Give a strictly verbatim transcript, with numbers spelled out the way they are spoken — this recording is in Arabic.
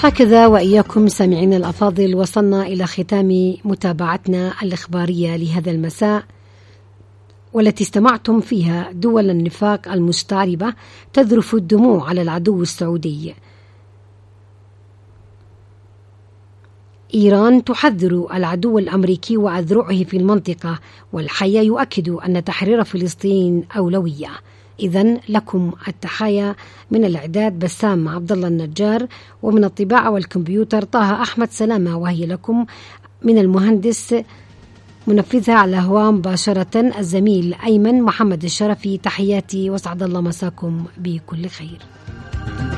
هكذا وإياكم سامعينا الأفاضل وصلنا إلى ختام متابعتنا الإخبارية لهذا المساء، والتي استمعتم فيها دول النفاق المستعربة تذرف الدموع على العدو السعودي. إيران تحذر العدو الأمريكي وأذرعه في المنطقة، والحية يؤكد أن تحرير فلسطين أولوية. إذن لكم التحايا من الإعداد بسام عبد الله النجار، ومن الطباعة والكمبيوتر طه أحمد سلامة، وهي لكم من المهندس منفذها على الهواء مباشرة الزميل أيمن محمد الشرفي. تحياتي وسعد الله مساكم بكل خير.